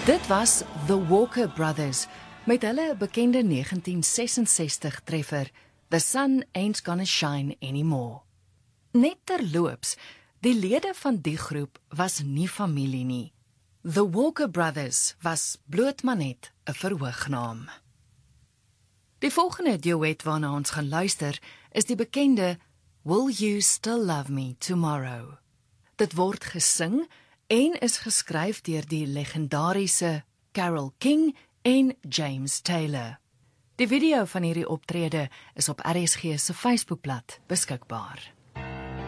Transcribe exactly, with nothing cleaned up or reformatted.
Dit was The Walker Brothers met hulle bekende negentien sesensestig treffer The Sun Ain't Gonna Shine Anymore. Net terloops, die lede van die groep was nie familie nie. The Walker Brothers was bloot maar net 'n verhoognaam. Die volgende duet waarna ons gaan luister is die bekende Will You Still Love Me Tomorrow. Dit word gesing en is geskryf deur die legendariese Carole King en James Taylor. Die video van hierdie optrede is op R S G se Facebookblad beskikbaar.